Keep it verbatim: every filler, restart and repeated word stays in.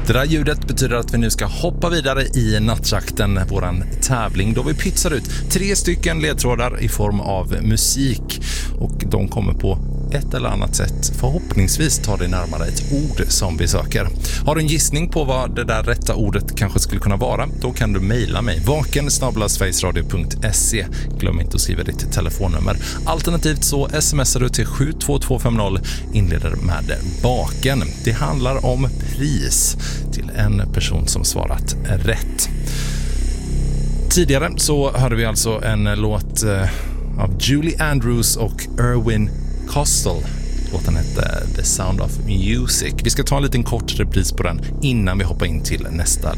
Det där ljudet betyder att vi nu ska hoppa vidare i nattjakten, våran tävling, då vi pytsar ut tre stycken ledtrådar i form av musik, och de kommer på ett eller annat sätt förhoppningsvis ta dig närmare ett ord som vi söker. Har du en gissning på vad det där rätta ordet kanske skulle kunna vara, då kan du mejla mig vaken snabel-a sverigesradio punkt se. Glöm inte att skriva ditt telefonnummer. Alternativt så smsar du till sju två två fem noll, inleder med baken. Det handlar om pris till en person som svarat rätt. Tidigare så hörde vi alltså en låt av Julie Andrews och Erwin Costel. Låten hette The Sound of Music. Vi ska ta en liten kort repris på den innan vi hoppar in till nästa